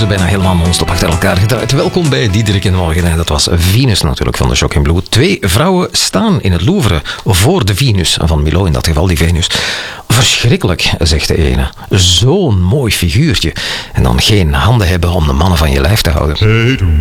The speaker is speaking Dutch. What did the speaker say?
ze bijna helemaal non-stop achter elkaar gedraaid. Welkom bij Diederik in de Morgen. En dat was Venus natuurlijk van de Shocking Blue. 2 vrouwen staan in het Louvre voor de Venus van Milo, in dat geval die Venus. Verschrikkelijk, zegt de ene. Zo'n mooi figuurtje. En dan geen handen hebben om de mannen van je lijf te houden.